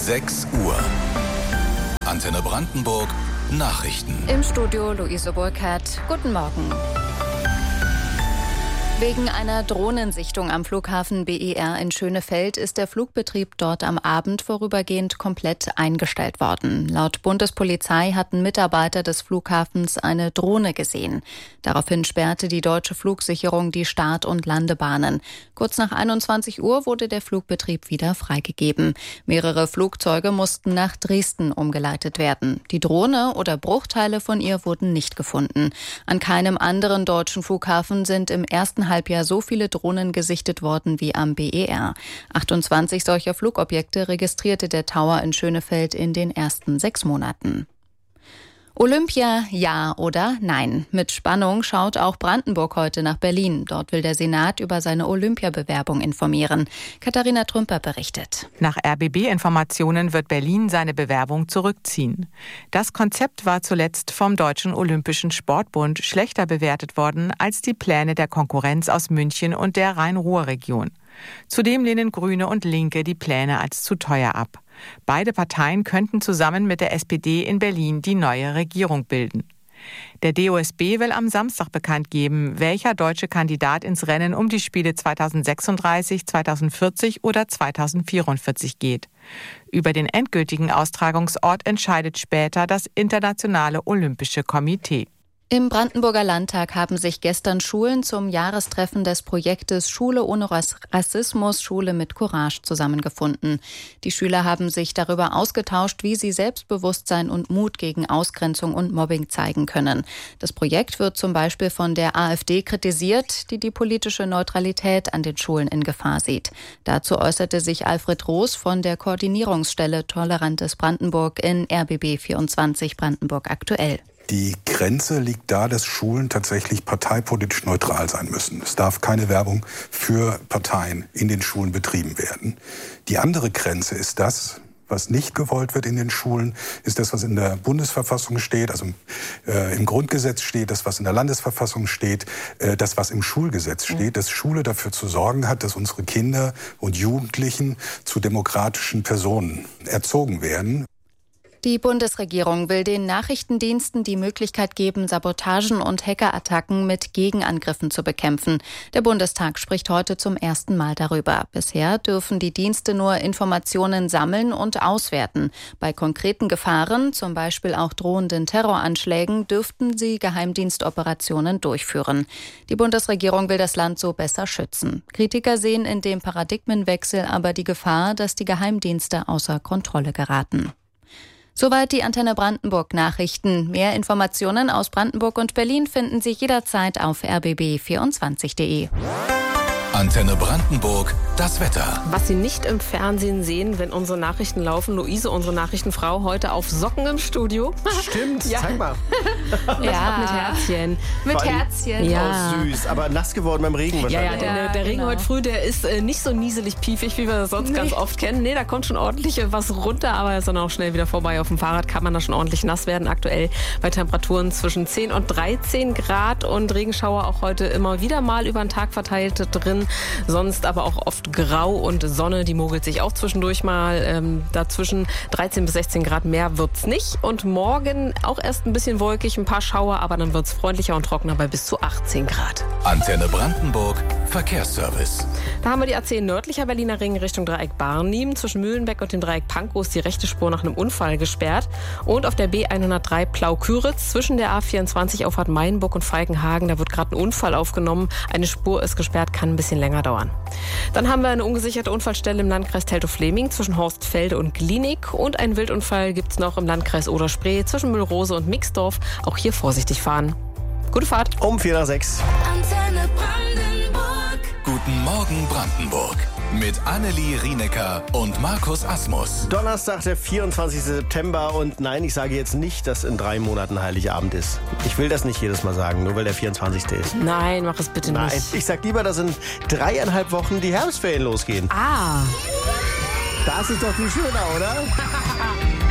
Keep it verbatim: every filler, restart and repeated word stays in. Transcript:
sechs Uhr. Antenne Brandenburg Nachrichten. Im Studio Luise Burkhardt. Guten Morgen. Wegen einer Drohnensichtung am Flughafen B E R in Schönefeld ist der Flugbetrieb dort am Abend vorübergehend komplett eingestellt worden. Laut Bundespolizei hatten Mitarbeiter des Flughafens eine Drohne gesehen. Daraufhin sperrte die deutsche Flugsicherung die Start- und Landebahnen. Kurz nach einundzwanzig Uhr wurde der Flugbetrieb wieder freigegeben. Mehrere Flugzeuge mussten nach Dresden umgeleitet werden. Die Drohne oder Bruchteile von ihr wurden nicht gefunden. An keinem anderen deutschen Flughafen sind im ersten Halbjahr so viele Drohnen gesichtet worden wie am B E R. achtundzwanzig solcher Flugobjekte registrierte der Tower in Schönefeld in den ersten sechs Monaten. Olympia, ja oder nein? Mit Spannung schaut auch Brandenburg heute nach Berlin. Dort will der Senat über seine Olympiabewerbung informieren. Katharina Trümper berichtet. Nach R B B-Informationen wird Berlin seine Bewerbung zurückziehen. Das Konzept war zuletzt vom Deutschen Olympischen Sportbund schlechter bewertet worden als die Pläne der Konkurrenz aus München und der Rhein-Ruhr-Region. Zudem lehnen Grüne und Linke die Pläne als zu teuer ab. Beide Parteien könnten zusammen mit der S P D in Berlin die neue Regierung bilden. Der D O S B will am Samstag bekannt geben, welcher deutsche Kandidat ins Rennen um die Spiele zweitausendsechsunddreißig, zweitausendvierzig oder zweitausendvierundvierzig geht. Über den endgültigen Austragungsort entscheidet später das Internationale Olympische Komitee. Im Brandenburger Landtag haben sich gestern Schulen zum Jahrestreffen des Projektes Schule ohne Rassismus, Schule mit Courage zusammengefunden. Die Schüler haben sich darüber ausgetauscht, wie sie Selbstbewusstsein und Mut gegen Ausgrenzung und Mobbing zeigen können. Das Projekt wird zum Beispiel von der AfD kritisiert, die die politische Neutralität an den Schulen in Gefahr sieht. Dazu äußerte sich Alfred Roos von der Koordinierungsstelle Tolerantes Brandenburg in R B B vierundzwanzig Brandenburg aktuell. Die Grenze liegt da, dass Schulen tatsächlich parteipolitisch neutral sein müssen. Es darf keine Werbung für Parteien in den Schulen betrieben werden. Die andere Grenze ist das, was nicht gewollt wird in den Schulen, ist das, was in der Bundesverfassung steht, also äh, im Grundgesetz steht, das, was in der Landesverfassung steht, äh, das, was im Schulgesetz steht, dass Schule dafür zu sorgen hat, dass unsere Kinder und Jugendlichen zu demokratischen Personen erzogen werden. Die Bundesregierung will den Nachrichtendiensten die Möglichkeit geben, Sabotagen und Hackerattacken mit Gegenangriffen zu bekämpfen. Der Bundestag spricht heute zum ersten Mal darüber. Bisher dürfen die Dienste nur Informationen sammeln und auswerten. Bei konkreten Gefahren, zum Beispiel auch drohenden Terroranschlägen, dürften sie Geheimdienstoperationen durchführen. Die Bundesregierung will das Land so besser schützen. Kritiker sehen in dem Paradigmenwechsel aber die Gefahr, dass die Geheimdienste außer Kontrolle geraten. Soweit die Antenne Brandenburg Nachrichten. Mehr Informationen aus Brandenburg und Berlin finden Sie jederzeit auf r b b vierundzwanzig punkt de. Antenne Brandenburg, das Wetter. Was Sie nicht im Fernsehen sehen, wenn unsere Nachrichten laufen. Luise, unsere Nachrichtenfrau, heute auf Socken im Studio. Stimmt, ja. Zeig mal. Ja, mit Herzchen. Mit Herzchen. Ja. Oh, süß, aber nass geworden beim Regen Ja, wahrscheinlich. ja, der, der Regen genau. heute früh, der ist äh, nicht so nieselig piefig, wie wir das sonst Nee. ganz oft kennen. Nee, da kommt schon ordentlich was runter, aber er ist dann auch schnell wieder vorbei. Auf dem Fahrrad kann man da schon ordentlich nass werden. Aktuell bei Temperaturen zwischen zehn und dreizehn Grad und Regenschauer auch heute immer wieder mal über den Tag verteilt drin. Sonst aber auch oft grau und Sonne, die mogelt sich auch zwischendurch mal. Ähm, dazwischen dreizehn bis sechzehn Grad, mehr wird's nicht. Und morgen auch erst ein bisschen wolkig, ein paar Schauer, aber dann wird's freundlicher und trockener bei bis zu achtzehn Grad. Antenne Brandenburg, Verkehrsservice. Da haben wir die A zehn nördlicher Berliner Ring Richtung Dreieck Barnim. Zwischen Mühlenbeck und dem Dreieck Pankow ist die rechte Spur nach einem Unfall gesperrt. Und auf der B hundertdrei Plau-Küritz zwischen der A vierundzwanzig Auffahrt Meienburg und Falkenhagen. Da wird gerade ein Unfall aufgenommen. Eine Spur ist gesperrt, kann ein bisschen länger dauern. Dann haben wir eine ungesicherte Unfallstelle im Landkreis Teltow-Fläming zwischen Horstfelde und Glienig. Und einen Wildunfall gibt es noch im Landkreis Oder-Spree zwischen Müllrose und Mixdorf. Auch hier vorsichtig fahren. Gute Fahrt. Um vier nach sechs. Antenne Brandenburg. Guten Morgen Brandenburg. Mit Annelie Rienecker und Markus Asmus. Donnerstag, der vierundzwanzigsten September. Und nein, ich sage jetzt nicht, dass in drei Monaten Heiligabend ist. Ich will das nicht jedes Mal sagen, nur weil der vierundzwanzigste ist. Nein, mach es bitte Nein, nicht. ich sag lieber, dass in dreieinhalb Wochen die Herbstferien losgehen. Ah. Das ist doch viel schöner, oder?